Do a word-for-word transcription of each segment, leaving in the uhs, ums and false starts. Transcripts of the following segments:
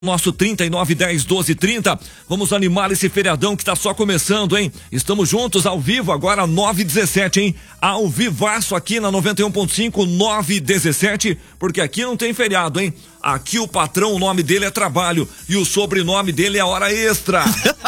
Nosso trinta e nove, dez, doze, trinta. Vamos animar esse feriadão que tá só começando, hein? Estamos juntos ao vivo agora, nove e dezessete, hein? Ao vivaço aqui na noventa e um ponto cinco, nove e dezessete, porque aqui não tem feriado, hein? Aqui o patrão, o nome dele é trabalho e o sobrenome dele é hora extra.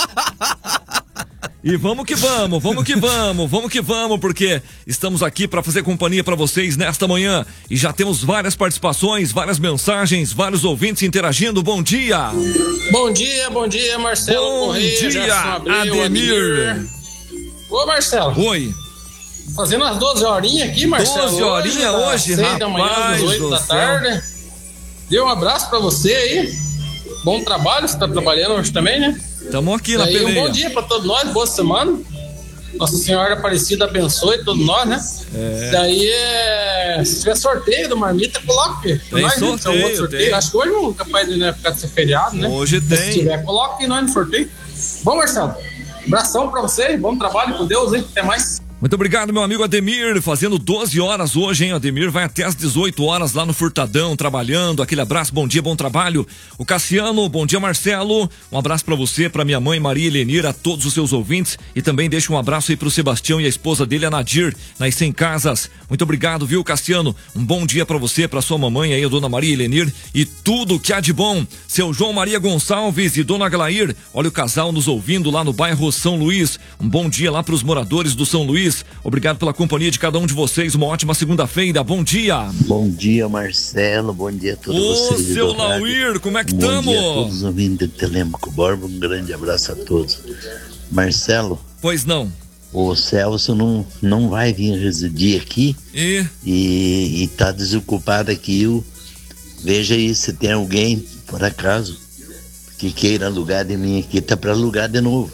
E vamos que vamos, vamos que vamos, vamos que vamos, porque estamos aqui para fazer companhia para vocês nesta manhã e já temos várias participações, várias mensagens, vários ouvintes interagindo. Bom dia! Bom dia, bom dia, Marcelo Bom Correia, dia, Abreu, Ademir. Ademir. Ô, Marcelo. Oi. Fazendo as doze horinhas aqui, Marcelo. doze horinhas hoje, seis da manhã, às oito da tarde. Deu um abraço para você aí. Bom trabalho, você tá trabalhando hoje também, né? Estamos aqui na Aí, peleia. Um bom dia para todos nós, boa semana. Nossa Senhora Aparecida abençoe todos nós, né? É. Daí, é... se tiver sorteio do Marmita, coloque. Tem nós, sorteio, né? sorteio. tem. Acho que hoje não é capaz de, né, ficar de ser feriado, né? Hoje Mas tem. se tiver, coloque nós no sorteio. Bom, Marcelo, abração para você, bom trabalho com Deus, hein? Até mais. Muito obrigado, meu amigo Ademir, fazendo doze horas hoje, hein? Ademir vai até às dezoito horas lá no Furtadão, trabalhando. Aquele abraço, bom dia, bom trabalho. O Cassiano, bom dia, Marcelo. Um abraço pra você, pra minha mãe Maria Helenir, a todos os seus ouvintes. E também deixa um abraço aí pro Sebastião e a esposa dele, a Nadir, nas cem casas. Muito obrigado, viu, Cassiano? Um bom dia pra você, pra sua mamãe aí, a dona Maria Helenir, e tudo que há de bom. Seu João Maria Gonçalves e dona Glair, olha o casal nos ouvindo lá no bairro São Luís. Um bom dia lá pros moradores do São Luís. Obrigado pela companhia de cada um de vocês. Uma ótima segunda-feira. Bom dia. Bom dia, Marcelo. Bom dia a todos Ô, vocês. Ô, seu Lauir, como é que estamos? tamo? Bom dia a todos os ouvintes do Telêmaco Borba. Um grande abraço a todos. Marcelo. Pois não. O Celso não, não vai vir residir aqui. E? E, e tá desocupado aqui. Eu, veja aí se tem alguém, por acaso, que queira alugar de mim aqui. Tá para alugar de novo.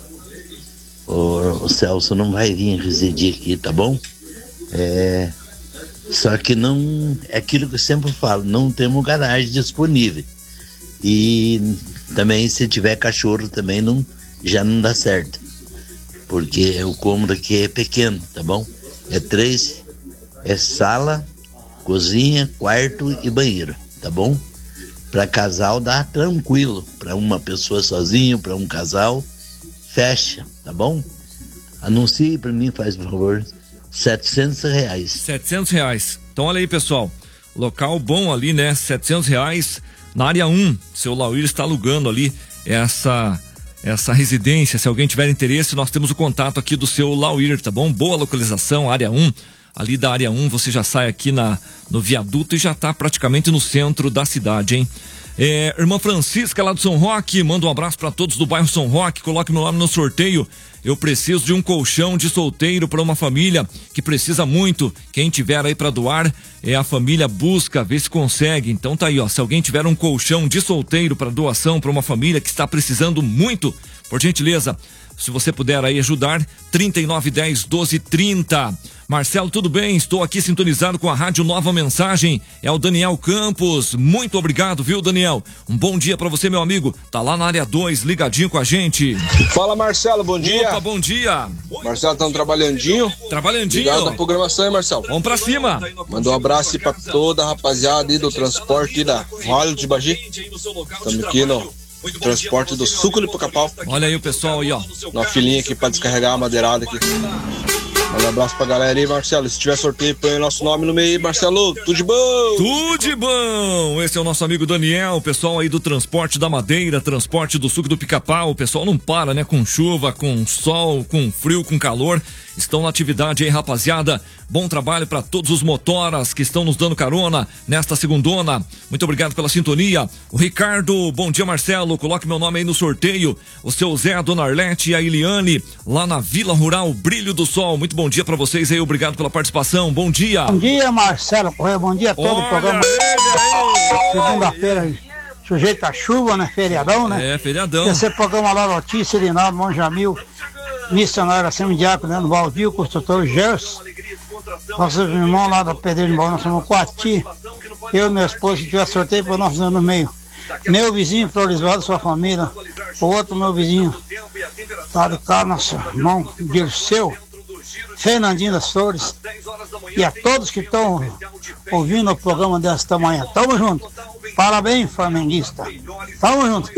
O, o Celso não vai vir residir aqui, tá bom? É, só que não, é aquilo que eu sempre falo, não temos garagem disponível. E também se tiver cachorro também não, já não dá certo. Porque o cômodo aqui é pequeno, tá bom? É três, é sala, cozinha, quarto e banheiro, tá bom? Para casal dá tranquilo, para uma pessoa sozinho, para um casal, fecha, tá bom? Anuncie para mim, faz por favor. setecentos reais. setecentos reais. Então olha aí, pessoal. Local bom ali, né? setecentos reais na área um. Seu Lauir está alugando ali essa, essa residência. Se alguém tiver interesse, nós temos o contato aqui do seu Lauir, tá bom? Boa localização, área um. Ali da área um, você já sai aqui na, no viaduto e já está praticamente no centro da cidade, hein? É, irmã Francisca lá do São Roque, manda um abraço para todos do bairro São Roque, coloque meu nome no sorteio. Eu preciso de um colchão de solteiro para uma família que precisa muito. Quem tiver aí para doar, é a família busca, vê se consegue. Então tá aí, ó, se alguém tiver um colchão de solteiro para doação para uma família que está precisando muito, por gentileza, se você puder aí ajudar, trinta e nove, dez, doze, trinta. Marcelo, tudo bem? Estou aqui sintonizado com a Rádio Nova Mensagem. É o Daniel Campos. Muito obrigado, viu, Daniel? Um bom dia pra você, meu amigo. Tá lá na área dois, ligadinho com a gente. Fala, Marcelo, bom dia. Opa, bom dia. Marcelo, estamos trabalhando? Trabalhandinho. Obrigado da programação, hein, Marcelo? Vamos pra cima. Manda um abraço aí pra toda a rapaziada aí do transporte da Vale de Bagi. Estamos aqui no transporte do suco de Pucapau. Olha aí o pessoal aí, ó. Uma filinha aqui pra descarregar a madeirada aqui. Um abraço pra galera aí, Marcelo. Se tiver sorteio, põe o nosso nome no meio aí, Marcelo. Tudo de bom? Tudo de bom! Esse é o nosso amigo Daniel, o pessoal aí do transporte da madeira, transporte do suco do Pica-Pau. O pessoal não para, né? Com chuva, com sol, com frio, com calor. Estão na atividade aí, rapaziada. Bom trabalho para todos os motoras que estão nos dando carona nesta segundona. Muito obrigado pela sintonia. O Ricardo, bom dia, Marcelo. Coloque meu nome aí no sorteio. O seu Zé, a dona Arlete e a Eliane, lá na Vila Rural Brilho do Sol. Muito bom dia para vocês aí. Obrigado pela participação. Bom dia. Bom dia, Marcelo Correia. Bom dia a todo Olha o programa. Segunda-feira, sujeito a chuva, né? Feriadão, né? É, feriadão. Esse programa lá, notícia, Irinaldo, Monjamil, missionário semidiácono, né? No Valdir, construtor Gerson. Nossos irmãos lá da Pedreira de Baú, nós somos Coati. Eu e minha esposa, se tiver sorteio para nós no meio. Meu vizinho, Floresvaldo, sua família. O outro, meu vizinho, tá de cá, nosso irmão Dirceu, Fernandinho das Flores. E a todos que estão ouvindo o programa desta manhã. Tamo junto. Parabéns, flamenguista. Tamo junto.